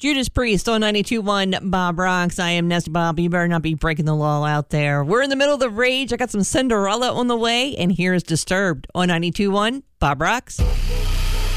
Judas Priest on 92.1 Bob Rocks. I am Nest Bob. You better not be breaking the law out there. We're in the middle of the rage. I got some Cinderella on the way, and here is Disturbed on 92.1 Bob Rocks.